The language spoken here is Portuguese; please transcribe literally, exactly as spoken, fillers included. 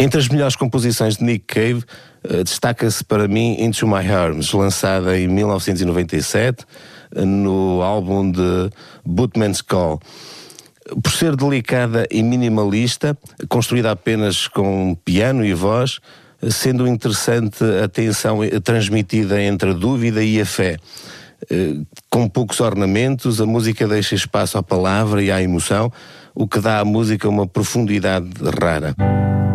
Entre as melhores composições de Nick Cave, uh, destaca-se para mim Into My Arms, lançada em mil novecentos e noventa e sete, uh, no álbum de Bootman's Call. Por ser delicada e minimalista, construída apenas com piano e voz, sendo interessante a tensão transmitida entre a dúvida e a fé. Uh, com poucos ornamentos, a música deixa espaço à palavra e à emoção, o que dá à música uma profundidade rara.